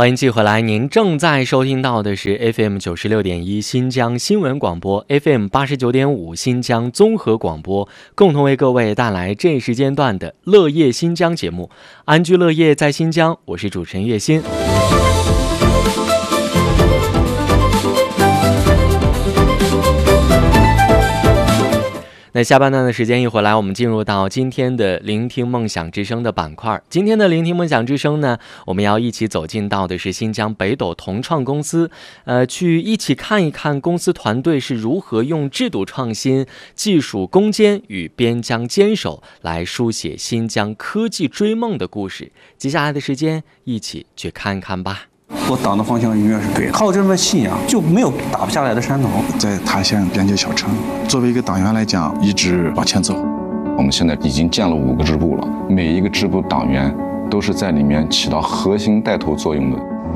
欢迎继续回来，您正在收听到的是 FM 96.1新疆新闻广播， FM 89.5新疆综合广播，共同为各位带来这时间段的乐业新疆节目。安居乐业在新疆，我是主持人岳鑫。那下半段的时间一回来，我们进入到今天的聆听梦想之声的板块。今天的聆听梦想之声呢，我们要一起走进到的是新疆北斗同创公司，去一起看一看公司团队是如何用制度创新、技术攻坚与边疆坚守来书写新疆科技追梦的故事。接下来的时间，一起去看看吧。 我党的方向永远是对的，靠这份信仰就没有打不下来的山头。 在塔县边界小城，作为一个党员来讲，一直往前走。 我们现在已经建了5个支部了，每一个支部党员都是在里面起到核心带头作用的。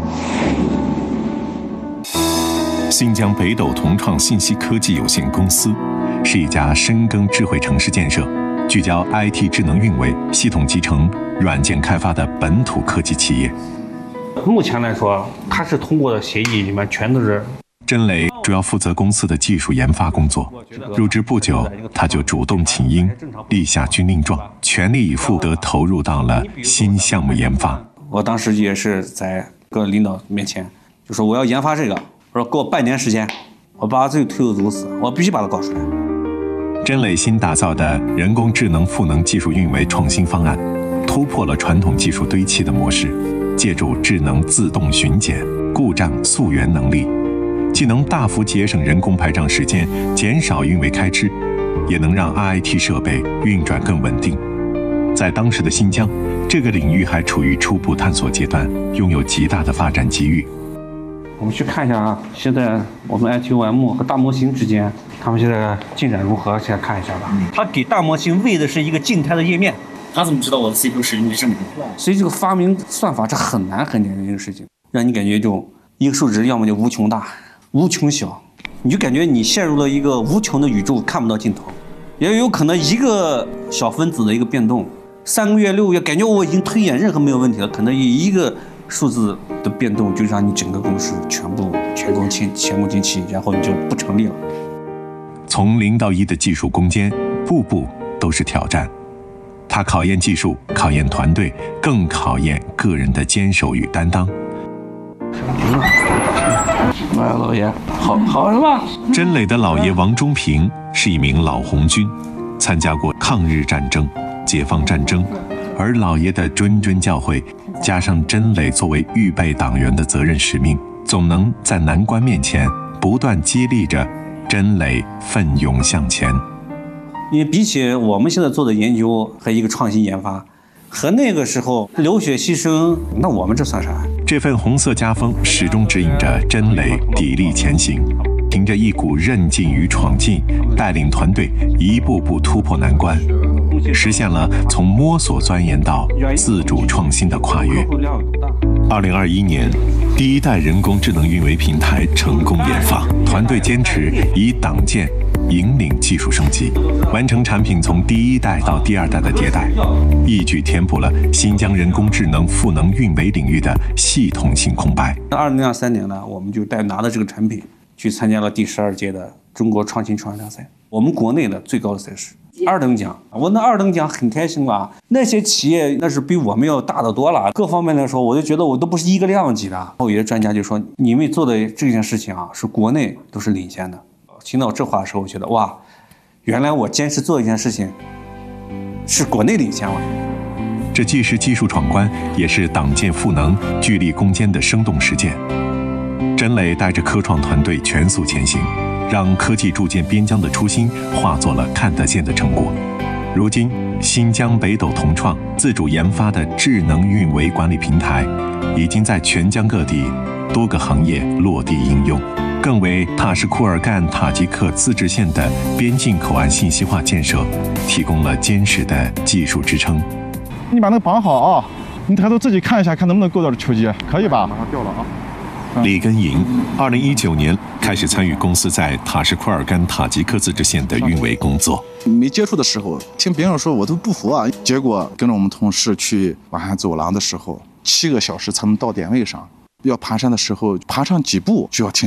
新疆北斗同创信息科技有限公司是一家深耕智慧城市建设、聚焦 IT 智能运维、系统集成、软件开发的本土科技企业。 目前来说，它是通过的协议里面全都是。 甄磊主要负责公司的技术研发工作，入职不久，他就主动请缨，立下军令状，全力以赴地投入到了新项目研发。 我当时也是在各领导面前就说我要研发这个，我说给我半年时间，我把这个推有毒死，我必须把它搞出来。 甄磊新打造的人工智能赋能技术运维创新方案，突破了传统技术堆砌的模式。借助智能自动巡检、故障溯源能力，既能大幅节省人工排障时间，减少运维开支，也能让 IIT 设备运转更稳定。在当时的新疆，这个领域还处于初步探索阶段，拥有极大的发展机遇。 我们去看一下啊，现在我们 ITOM 和大模型之间，他们现在进展如何？先看一下吧。它给大模型喂的是一个静态的页面。 他怎么知道我的 CPU 使用率是哪个？ 所以这个发明算法是很难的一个事情，让你感觉就一个数值要么就无穷大、无穷小，你就感觉你陷入了一个无穷的宇宙，看不到尽头。也有可能一个小分子的一个变动，3个月、6个月，感觉我已经推演任何没有问题了，可能一个数字的变动就让你整个公司全功尽弃，然后你就不成立了。 从0到1的技术攻坚，步步都是挑战。它考验技术，考验团队，更考验个人的坚守与担当。 老爷，好是吧？ 甄磊的老爷王中平是一名老红军，参加过抗日战争、解放战争，而老爷的谆谆教诲，加上甄磊作为预备党员的责任使命，总能在难关面前不断激励着甄磊奋勇向前。 因为比起我们现在做的研究和一个创新研发，和那个时候流血牺牲，那我们这算啥？ 这份红色家风始终指引着甄磊砥砺前行，凭着一股韧劲与闯劲，带领团队一步步突破难关，实现了从摸索钻研到自主创新的跨越。2021年，第1代人工智能运维平台成功研发，团队坚持以党建引领技术升级，完成产品从第1代到第2代的迭代，一举填补了新疆人工智能赋能运维领域的系统性空白。 2023年呢，我们就拿着这个产品去参加了第12届的中国创新创业大赛，我们国内的最高的赛事，2等奖。我那2等奖很开心吧？那些企业那是比我们要大得多了，各方面来说，我就觉得我都不是一个量级的。然后有些专家就说，你们做的这件事情啊，是国内都是领先的。听到这话的时候，我觉得哇，原来我坚持做一件事情，是国内领先了。 这既是技术闯关，也是党建赋能、聚力攻坚的生动实践。甄磊带着科创团队全速前行，让科技铸建边疆的初心化作了看得见的成果。如今，新疆北斗同创自主研发的智能运维管理平台，已经在全疆各地多个行业落地应用，更为塔什库尔干塔吉克自治县的边境口岸信息化建设提供了坚实的技术支撑。 你把那个绑好啊，你抬头自己看一下，看能不能够到这球机，可以吧？马上掉了啊。 李根营2019年开始参与公司在塔什库尔干塔吉克自治县的运维工作。 没接触的时候，听别人说我都不服啊。结果跟着我们同事去往下走廊的时候，7个小时才能到点位上。 要爬山的时候，爬上几步就要停